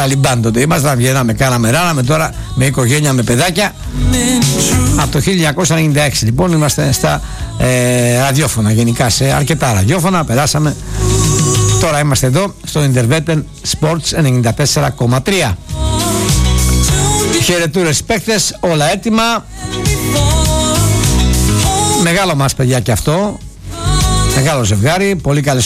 Ταλιμπάν τότε ήμασταν, βγαίναμε, κάναμε, ράναμε, τώρα με οικογένεια, με παιδάκια. Από το 1996 λοιπόν είμαστε στα ραδιόφωνα, γενικά σε αρκετά ραδιόφωνα περάσαμε. Τώρα είμαστε εδώ στο Interveten Sports 94,3. Χαιρετούρες παίκτες, όλα έτοιμα. Μεγάλο μας παιδιά και αυτό. Μεγάλο ζευγάρι, πολύ καλές